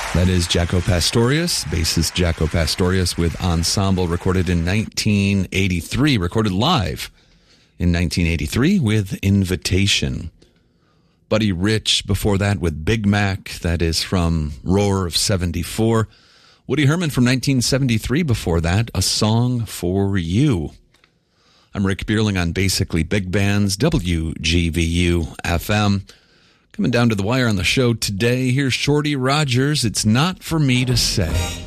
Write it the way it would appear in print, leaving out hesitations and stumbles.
That is Jaco Pastorius, bassist Jaco Pastorius with Ensemble, recorded in 1983, recorded live in 1983 with Invitation. Buddy Rich before that with Big Mac, that is from Roar of 74. Woody Herman from 1973 before that, A Song for You. I'm Rick Bierling on Basically Big Bands, WGVU FM. Coming down to the wire on the show today, here's Shorty Rogers, It's Not For Me to Say.